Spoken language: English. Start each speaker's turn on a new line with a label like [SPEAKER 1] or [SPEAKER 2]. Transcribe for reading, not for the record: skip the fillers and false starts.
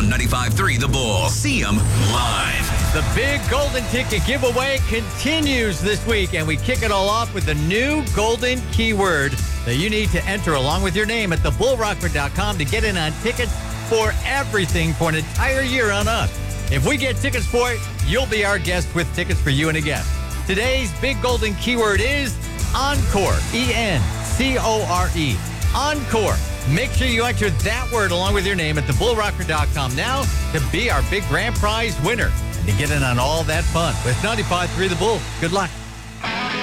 [SPEAKER 1] on 95.3 The Bull. See them live.
[SPEAKER 2] The big golden ticket giveaway continues this week, and we kick it all off with the new golden keyword that you need to enter along with your name at thebullrockford.com to get in on tickets for everything for an entire year on us. If we get tickets for it, you'll be our guest with tickets for you and a guest. Today's big golden keyword is Encore, E-N-C-O-R-E, Encore. Make sure you enter that word along with your name at thebullrockford.com now to be our big grand prize winner and to get in on all that fun with 95.3 The Bull. Good luck.